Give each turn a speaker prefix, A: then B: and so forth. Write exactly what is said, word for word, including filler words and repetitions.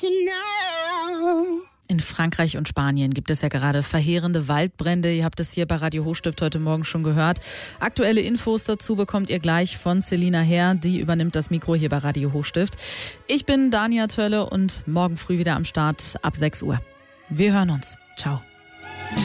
A: to know.
B: In Frankreich und Spanien gibt es ja gerade verheerende Waldbrände. Ihr habt es hier bei Radio Hochstift heute Morgen schon gehört. Aktuelle Infos dazu bekommt ihr gleich von Selina Herr. Die übernimmt das Mikro hier bei Radio Hochstift. Ich bin Dania Tölle und morgen früh wieder am Start ab sechs Uhr. Wir hören uns. Ciao.